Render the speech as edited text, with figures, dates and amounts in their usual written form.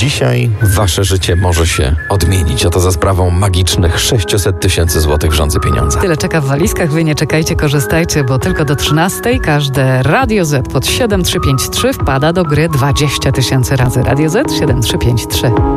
dzisiaj wasze życie może się odmienić. Oto za sprawą magicznych 600 tysięcy złotych w Rządzy Pieniądze. Tyle czeka w walizkach, wy nie czekajcie, korzystajcie, bo tylko do 13 każde Radio Z pod 7353 wpada do gry 20 tysięcy razy Radio Z 7353.